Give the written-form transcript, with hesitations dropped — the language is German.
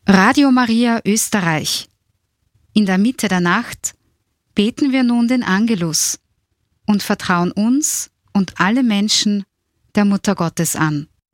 Radio Maria Österreich. In der Mitte der Nacht beten wir nun den Angelus und vertrauen uns und alle Menschen der Mutter Gottes an.